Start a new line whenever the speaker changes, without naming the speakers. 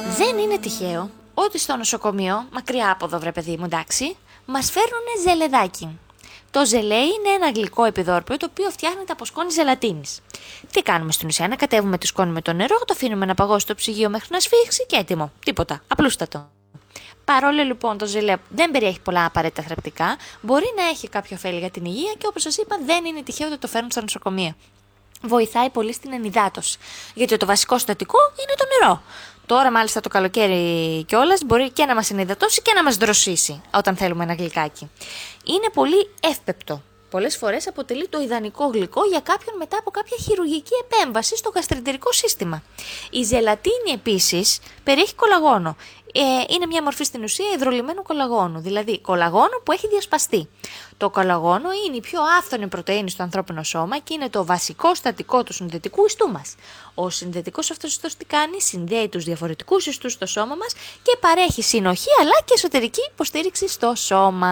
Δεν είναι τυχαίο ότι στο νοσοκομείο, μακριά από εδώ βρε παιδί μου, εντάξει, μας φέρνουνε ζελεδάκι. Το ζελέ είναι ένα γλυκό επιδόρπιο το οποίο φτιάχνεται από σκόνη ζελατίνης. Τι κάνουμε στην ουσία? Ανακατεύουμε τη σκόνη με το νερό, το αφήνουμε να παγώσει στο ψυγείο μέχρι να σφίξει και έτοιμο. Τίποτα. Απλούστατο. Παρόλο λοιπόν το ζελέ δεν περιέχει πολλά απαραίτητα θρεπτικά, μπορεί να έχει κάποιο ωφέλη για την υγεία και όπως σας είπα δεν είναι τυχαίο ότι το φέρνουν στα νοσοκομεία. Βοηθάει πολύ στην ενυδάτωση, γιατί το βασικό συστατικό είναι το νερό. Τώρα μάλιστα το καλοκαίρι κιόλας μπορεί και να μας ενυδατώσει και να μας δροσίσει όταν θέλουμε ένα γλυκάκι. Είναι πολύ εύπεπτο. Πολλές φορές αποτελεί το ιδανικό γλυκό για κάποιον μετά από κάποια χειρουργική επέμβαση στο γαστρεντερικό σύστημα. Η ζελατίνη επίσης περιέχει κολαγόνο. Είναι μια μορφή στην ουσία υδρολυμμένου κολαγόνου, δηλαδή κολαγόνο που έχει διασπαστεί. Το κολαγόνο είναι η πιο άφθονη πρωτεΐνη στο ανθρώπινο σώμα και είναι το βασικό συστατικό του συνδετικού ιστού μας. Ο συνδετικός αυτός ιστός τι κάνει? Συνδέει τους διαφορετικούς ιστούς στο σώμα μας και παρέχει συνοχή αλλά και εσωτερική υποστήριξη στο σώμα.